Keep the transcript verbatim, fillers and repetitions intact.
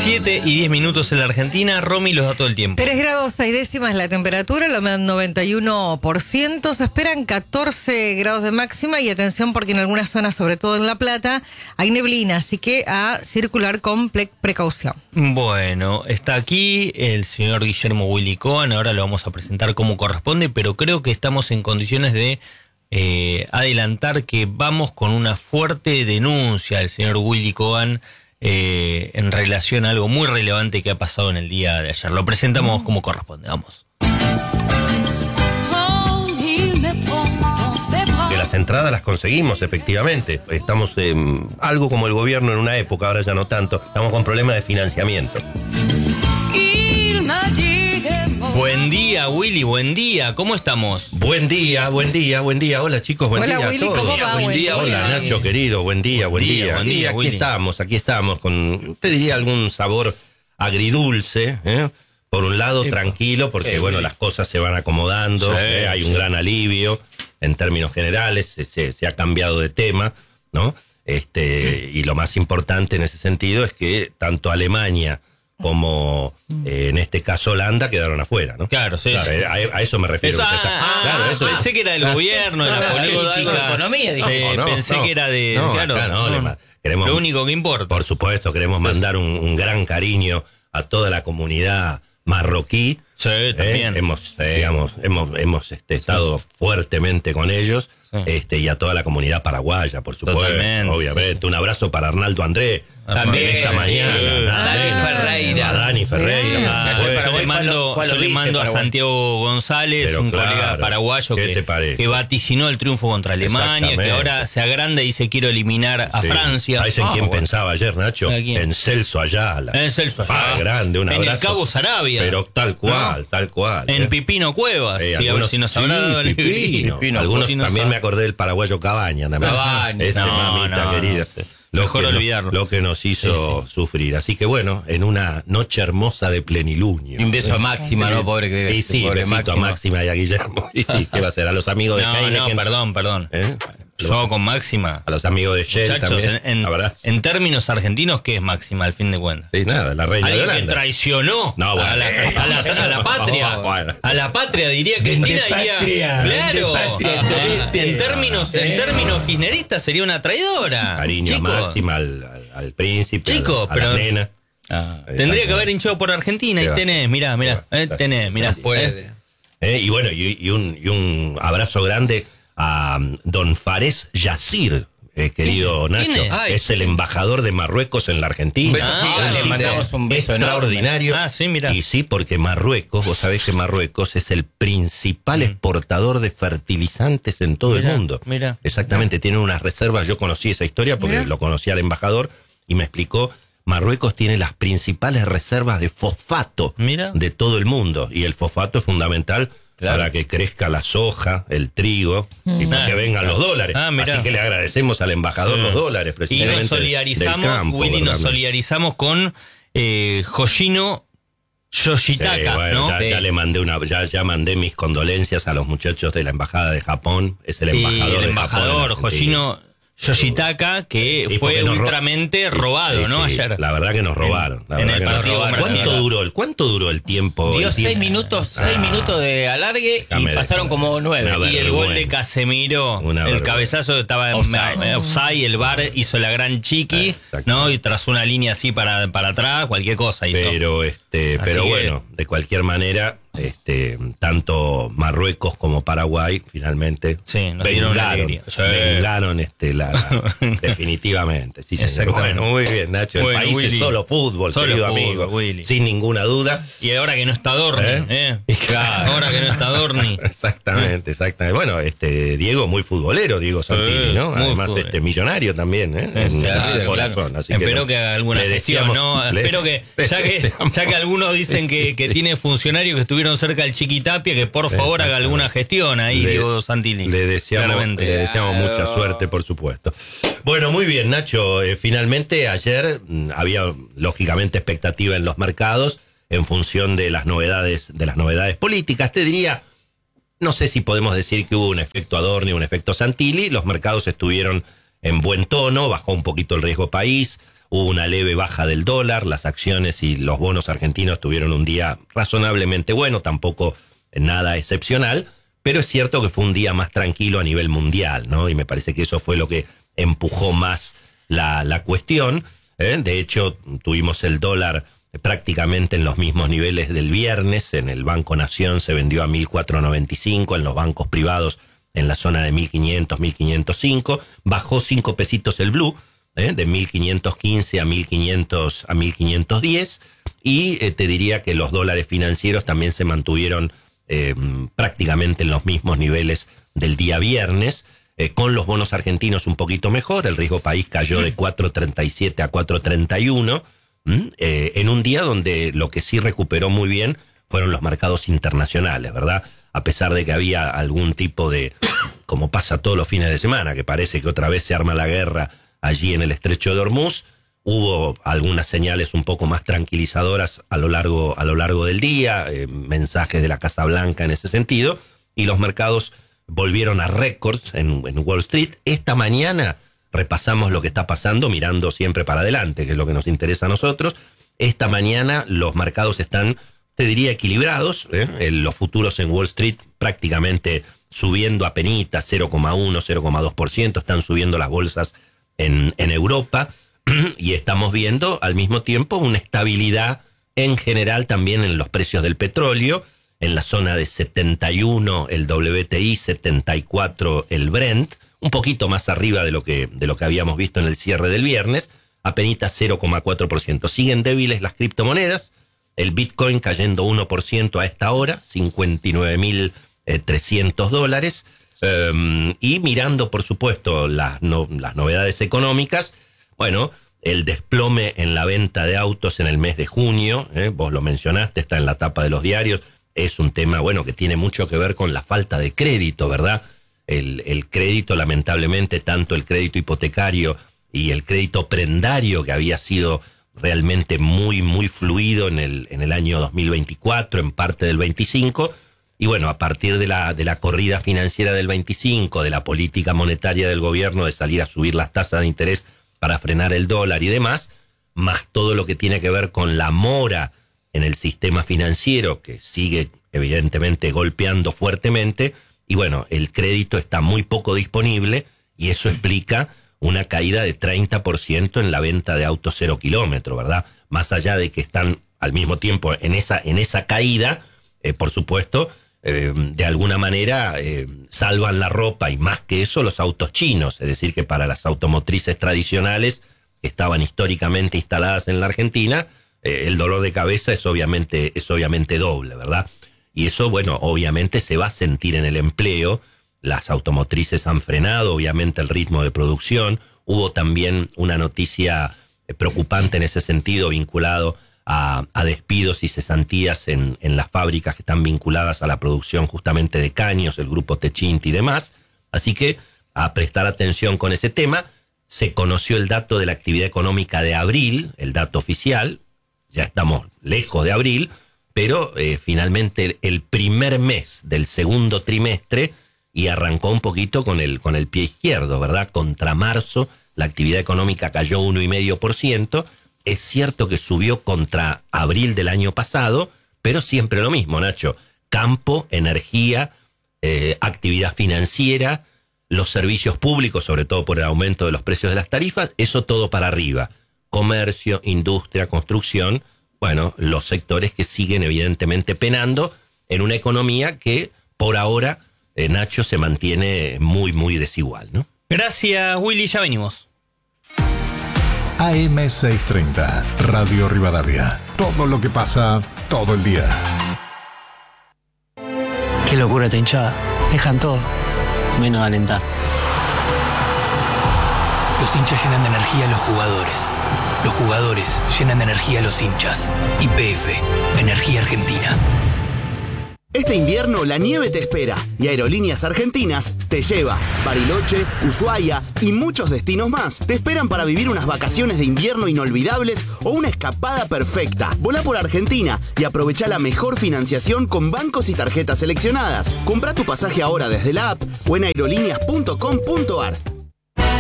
siete y diez minutos en la Argentina. Romy, los datos del tiempo. tres grados seis décimas la temperatura, la humedad noventa y uno por ciento. Se esperan catorce grados de máxima y atención porque en algunas zonas, sobre todo en La Plata, hay neblina, así que a circular con pre- precaución. Bueno, está aquí el señor Guillermo Willy Cohen. Ahora lo vamos a presentar como corresponde, pero creo que estamos en condiciones de eh, adelantar que vamos con una fuerte denuncia del señor Willy Cohen Eh, en relación a algo muy relevante que ha pasado en el día de ayer. Lo presentamos como corresponde, vamos. Que las entradas las conseguimos, efectivamente. Estamos eh, algo como el gobierno en una época, ahora ya no tanto. Estamos con problemas de financiamiento. Buen día, Willy, buen día. ¿Cómo estamos? Buen día, buen día, buen día. Hola, chicos, buen Hola, día Willy, a todos. ¿cómo va? Buen Buen día, día. hola, Nacho, querido, buen día, buen, Buen día. día, buen Y día, aquí Willy. estamos, aquí estamos, con, te diría, algún sabor agridulce, ¿eh? Por un lado, Epa. tranquilo, porque, Eh, bueno, Willy. las cosas se van acomodando, Sí, ¿eh? Hay un sí. gran alivio en términos generales, se, se, se ha cambiado de tema, ¿no? Este, y lo más importante en ese sentido es que tanto Alemania como, eh, en este caso, Holanda quedaron afuera, ¿no? Claro, sí, Claro, sí. A, a eso me refiero. Eso, que ah, está- ah, claro, eso- pensé que era del gobierno, de la Ah, algo- política. algo de economía, dije. Eh, No, no, pensé no. que era de... No, claro, acá no, le ma- queremos- lo único que importa. Por supuesto, queremos mandar un, un gran cariño a toda la comunidad marroquí. Sí, ¿eh? también. Hemos, digamos, hemos, hemos este, estado fuertemente con ellos, Sí. este, y a toda la comunidad paraguaya, por supuesto. Totalmente, Obviamente. Un abrazo para Arnaldo André. También. Esta mañana. Sí. Dani Ferreira. A Dani Ferreira. Ah, por ayer yo supuesto. Paraguay le fue a mando, lo- fue a lo yo le vice mando a Paraguay. Santiago González, Pero un claro, colega paraguayo ¿qué que, te parece? que vaticinó el triunfo contra Alemania, que Exactamente. ahora se agranda y dice quiero eliminar a Sí. Francia. ¿Sabes en Ah, quién bueno. pensaba ayer, Nacho? ¿A quién? En Celso Ayala. En Celso Ayala. Ah, grande, un En abrazo. el Cabo Sarabia. Pero tal cual, ¿No? tal cual. En ¿eh? Pipino Cuevas. Eh, Sí, a ver algunos- si nos sí, habrá dado el- Pipino. Pipino, Algunos si nos también ha- me acordé del paraguayo Cabaña. también. Cabaña. Ese No, mamita no, querida. no. Lo Mejor que no- olvidarlo. Lo que nos hizo Sí, sufrir. Así que bueno, en una noche hermosa de plenilunio. Y un beso a Máxima, ¿no? Pobre que Y sí, pobre besito a Máxima y a Guillermo. Y sí, ¿qué va a ser? A los amigos de No, no, Heineken. perdón, perdón. ¿Eh? Yo con Máxima. A los amigos de Shell Muchachos, también. en, en- Abrazo. en términos argentinos, ¿qué es Máxima al fin de cuentas? Sí, nada, la reina de Alguien que Holanda. traicionó No, bueno. a, la, a, la, a la patria. Bueno. A la patria, diría Cristina. patria, Diría, claro. vende patria, Ajá. celeste. En términos, en términos kirchneristas sería una traidora. Cariño Chico, a Máxima, al, al, al príncipe, Chico, a, la- a pero- la nena. Ah, Tendría que haber hinchado por Argentina. ¿Qué Y va a tenés, hacer? mirá, mirá. ¿Qué va a eh, hacer? tenés, mirá. puede. Eh, y bueno, y, y un, y un abrazo grande a um, don Fares Yassir, eh, querido ¿Quién Nacho. es? Es? Ay, el embajador de Marruecos en la Argentina. Un beso Ah, gigante, le tipo mandamos un beso enorme. extraordinario. Ah, sí, mirá. Y sí, porque Marruecos, vos sabés que Marruecos es el principal exportador de fertilizantes en todo Mirá, el mundo. mirá. Exactamente, tiene unas reservas. Yo conocí esa historia porque Mirá. lo conocí al embajador y me explicó. Marruecos tiene las principales reservas de fosfato Mirá. de todo el mundo. Y el fosfato es fundamental Claro. para que crezca la soja, el trigo y para Ah, que vengan los dólares. Ah, mirá. Así que le agradecemos al embajador Sí. los dólares, Y precisamente. nos del solidarizamos, campo, Willy, nos ¿verdad? solidarizamos con eh, Hoshino Sí, Yoshitaka, bueno, ¿no? ya, Sí. ya le mandé una, ya, ya mandé mis condolencias a los muchachos de la embajada de Japón. Es el Y embajador. el de embajador Japón en Argentina. Hoshino Yoshitaka, que Y fue porque nos ro- ultramente robado, Sí, ¿no? sí, Ayer. La verdad que nos robaron. la en verdad el que nos partido robaron. comercial. ¿Cuánto duró el, cuánto duró el tiempo? Dio el seis tiempo? minutos, seis Ah. minutos de alargue y Déjame, pasaron déjame. como nueve. Una Y el gol de vergüenza. Casemiro, Una el vergüenza. cabezazo estaba en Offside. eh, offside, el V A R hizo la gran chiqui, Exacto. ¿no? Y tras una línea así para, para atrás, cualquier cosa hizo. Pero este, Así pero que- bueno, de cualquier manera, este, tanto Marruecos como Paraguay finalmente Sí, nos dieron una vengaron, alegría. Sí. vengaron este la, la- definitivamente. Sí, señor. Exactamente. Bueno, muy bien, Nacho. Bueno, el país Willy. es solo fútbol, Solo querido fútbol, amigo, Willy. sin ninguna duda. Y ahora que no está Dorni, ¿Eh? ¿eh? Y claro. Ahora que no está Dorni. Exactamente, exactamente. Bueno, este Diego muy futbolero, Diego Santini, ¿no? muy Además, futbolero. este millonario también, ¿eh? Sí, En sí, el claro, corazón. Así Espero no, que haga alguna le gestión, deseamos- ¿no? le- Espero que, le ya que, deseamos- ya que algunos dicen que, que tiene funcionarios que estuvieron cerca del Chiquitapia, que por favor haga alguna gestión ahí, Le- Diego Santini. Le deseamos, Claramente. le deseamos mucha suerte, por supuesto. Bueno, muy bien, Nacho. Eh, finalmente, ayer mm, había, lógicamente, expectativa en los mercados en función de las novedades, de las novedades políticas. Te diría, no sé si podemos decir que hubo un efecto Adorni, un efecto Santilli. Los mercados estuvieron en buen tono, bajó un poquito el riesgo país. hubo una leve baja del dólar, las acciones y los bonos argentinos tuvieron un día razonablemente bueno, tampoco nada excepcional, pero es cierto que fue un día más tranquilo a nivel mundial, ¿no? Y me parece que eso fue lo que empujó más la, la cuestión, ¿eh? De hecho, tuvimos el dólar prácticamente en los mismos niveles del viernes. En el Banco Nación se vendió a mil cuatrocientos noventa y cinco, en los bancos privados en la zona de mil quinientos, mil quinientos cinco, bajó cinco pesitos el blue, ¿eh? De mil quinientos quince a mil quinientos a mil quinientos diez, y eh, te diría que los dólares financieros también se mantuvieron eh, prácticamente en los mismos niveles del día viernes, eh, con los bonos argentinos un poquito mejor. El riesgo país cayó de cuatro treinta y siete a cuatro treinta y uno, eh, en un día donde lo que sí recuperó muy bien fueron los mercados internacionales, ¿verdad? A pesar de que había algún tipo de, como pasa todos los fines de semana, que parece que otra vez se arma la guerra allí en el estrecho de Hormuz, hubo algunas señales un poco más tranquilizadoras a lo largo, a lo largo del día, eh, mensajes de la Casa Blanca en ese sentido, y los mercados volvieron a récords en, en Wall Street. Esta mañana repasamos lo que está pasando mirando siempre para adelante, que es lo que nos interesa a nosotros. Esta mañana los mercados están, te diría, equilibrados, ¿eh? Los futuros en Wall Street prácticamente subiendo a penitas, cero coma uno, cero coma dos por ciento, están subiendo las bolsas en, en Europa, y estamos viendo al mismo tiempo una estabilidad en general también en los precios del petróleo, en la zona de setenta y uno el W T I, setenta y cuatro el Brent, un poquito más arriba de lo que, de lo que habíamos visto en el cierre del viernes, apenitas cero coma cuatro por ciento. Siguen débiles las criptomonedas, el Bitcoin cayendo uno por ciento a esta hora, cincuenta y nueve mil trescientos dólares, um, y mirando, por supuesto, las, no, las novedades económicas. Bueno, el desplome en la venta de autos en el mes de junio, ¿eh? Vos lo mencionaste, está en la tapa de los diarios, es un tema, bueno, que tiene mucho que ver con la falta de crédito, ¿verdad? El, el crédito, lamentablemente, tanto el crédito hipotecario y el crédito prendario, que había sido realmente muy, muy fluido en el, en el año dos mil veinticuatro, en parte del veinticinco, y bueno, a partir de la, de la corrida financiera del veinticinco, de la política monetaria del gobierno de salir a subir las tasas de interés para frenar el dólar y demás, más todo lo que tiene que ver con la mora en el sistema financiero, que sigue evidentemente golpeando fuertemente, y bueno, el crédito está muy poco disponible, y eso explica una caída de treinta por ciento en la venta de autos cero kilómetro, ¿verdad? Más allá de que están al mismo tiempo en esa, en esa caída, eh, por supuesto, eh, de alguna manera eh, salvan la ropa, y más que eso los autos chinos, es decir, que para las automotrices tradicionales que estaban históricamente instaladas en la Argentina, eh, el dolor de cabeza es obviamente, es obviamente doble, ¿verdad? Y eso, bueno, obviamente se va a sentir en el empleo. Las automotrices han frenado, obviamente, el ritmo de producción. Hubo también una noticia preocupante en ese sentido, vinculado a, a despidos y cesantías en, en las fábricas que están vinculadas a la producción justamente de caños, el grupo Techint y demás. Así que a prestar atención con ese tema. Se conoció el dato de la actividad económica de abril, el dato oficial. Ya estamos lejos de abril, pero eh, finalmente el primer mes del segundo trimestre, y arrancó un poquito con el, con el pie izquierdo, ¿verdad? Contra marzo, la actividad económica cayó uno coma cinco por ciento. Es cierto que subió contra abril del año pasado, pero siempre lo mismo, Nacho. Campo, energía, eh, actividad financiera, los servicios públicos, sobre todo por el aumento de los precios de las tarifas, eso todo para arriba. Comercio, industria, construcción, bueno, los sectores que siguen evidentemente penando en una economía que por ahora, eh, Nacho, se mantiene muy, muy desigual, ¿no? Gracias, Willy, ya venimos. A M seiscientos treinta, Radio Rivadavia. Todo lo que pasa, todo el día. Qué locura esta hinchada. Dejan todo, menos alentar. Los hinchas llenan de energía a los jugadores. Los jugadores llenan de energía a los hinchas. Y P F, Energía Argentina. Este invierno la nieve te espera y Aerolíneas Argentinas te lleva. Bariloche, Ushuaia y muchos destinos más te esperan para vivir unas vacaciones de invierno inolvidables o una escapada perfecta. Volá por Argentina y aprovecha la mejor financiación con bancos y tarjetas seleccionadas. Comprá tu pasaje ahora desde la app o en aerolíneas punto com punto ar.